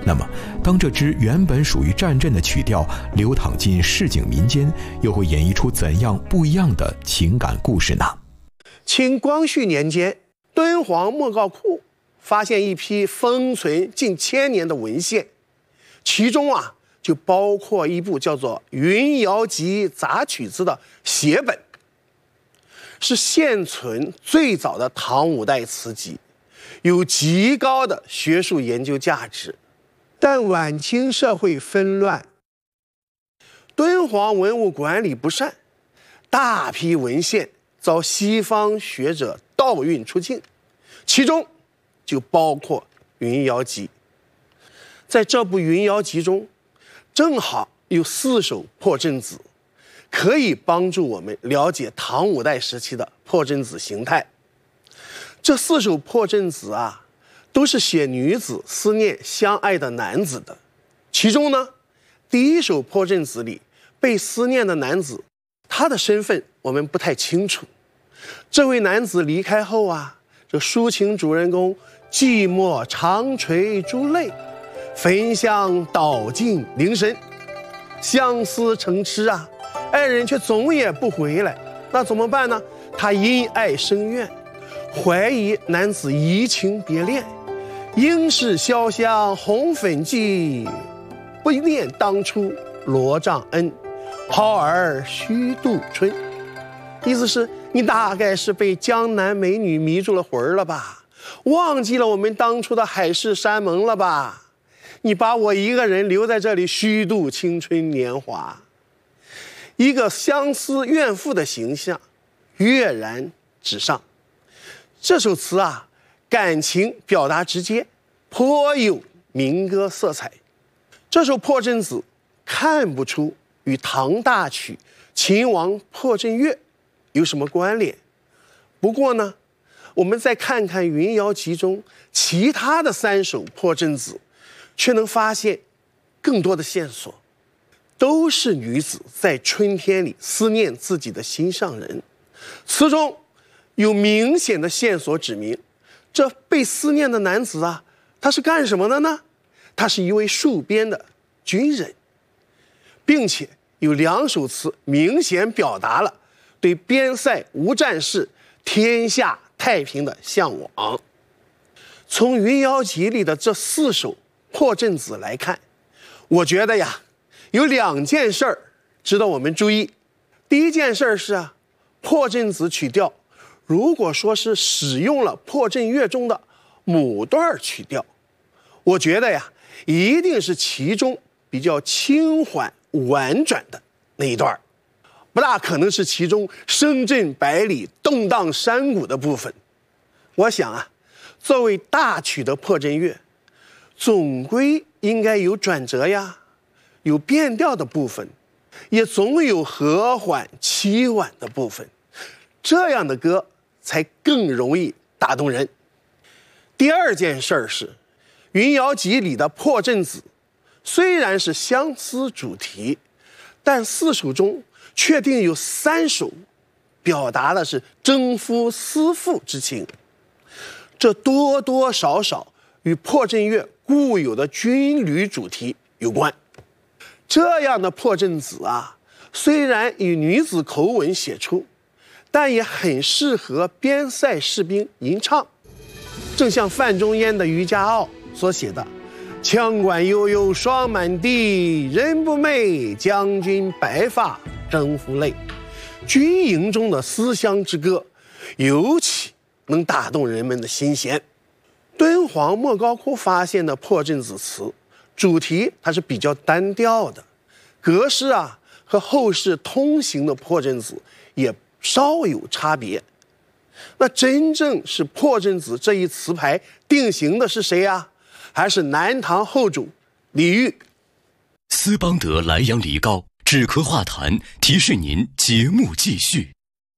那么，当这支原本属于战阵的曲调流淌进市井民间，又会演绎出怎样不一样的情感故事呢？ 清光绪年间，敦煌莫高窟发现一批封存近1000年的文献，其中就包括一部叫做《云瑶集杂曲子》的写本，是现存最早的唐5代词集，有极高的学术研究价值。但晚清社会纷乱，敦煌文物管理不善，大批文献遭西方学者盗运出境，其中就包括《云瑶集》。在这部《云瑶集》中，正好有4首破阵子，可以帮助我们了解唐5代时期的破阵子形态。这4首破阵子都是写女子思念相爱的男子的。其中呢，第1首破阵子里被思念的男子，他的身份我们不太清楚。这位男子离开后这抒情主人公寂寞长垂珠泪，焚香捣尽凝神，相思成痴爱人却总也不回来。那怎么办呢？他因爱生怨，怀疑男子移情别恋，应是潇湘红粉髻，不念当初罗帐恩，抛儿虚度春。意思是你大概是被江南美女迷住了魂了吧，忘记了我们当初的海誓山盟了吧，你把我一个人留在这里虚度青春年华。一个相思怨妇的形象跃然纸上。这首词感情表达直接，颇有民歌色彩。这首破阵子看不出与唐大曲《秦王破阵乐》有什么关联。不过呢，我们再看看《云瑶集》中其他的3首破阵子，却能发现更多的线索，都是女子在春天里思念自己的心上人。词中有明显的线索指明，这被思念的男子他是干什么的呢？他是一位戍边的军人，并且有2首词明显表达了对边塞无战事、天下太平的向往。从《云瑶集》里的这4首破阵子来看，我觉得有2件事儿值得我们注意。第一件事是破阵子曲调如果说是使用了破阵乐中的母段曲调，我觉得一定是其中比较轻缓婉转的那一段，不大可能是其中声震百里、动荡山谷的部分。我想作为大曲的破阵乐，总归应该有转折有变调的部分，也总有和缓凄婉的部分，这样的歌才更容易打动人。第二件事是，《云瑶集》里的破阵子虽然是相思主题，但4首中确定有3首表达的是征夫思妇之情，这多多少少与破阵乐固有的军旅主题有关。这样的破阵子虽然以女子口吻写出，但也很适合边塞士兵吟唱。正像范仲淹的《渔家傲》所写的：羌管悠悠霜满地，人不寐，将军白发征夫泪。军营中的思乡之歌，尤其能打动人们的心弦。敦煌莫高窟发现的破阵子词，主题它是比较单调的，格式和后世通行的破阵子也稍有差别。那真正是破阵子这一词牌定型的是谁还是南唐后主李煜。 斯邦德莱阳梨膏止咳化痰，提示您节目继续。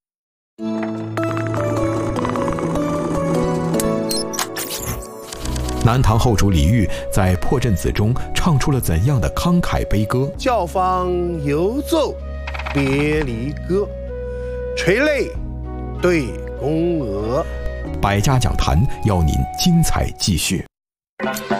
南唐后主李煜在破阵子中唱出了怎样的慷慨悲歌？ 教坊犹奏别离歌，垂泪对宫娥。 百家讲坛邀您精彩继续。